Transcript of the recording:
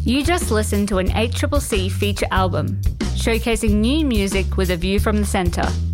You just listened to an 8CCC feature album, showcasing new music with a view from the centre.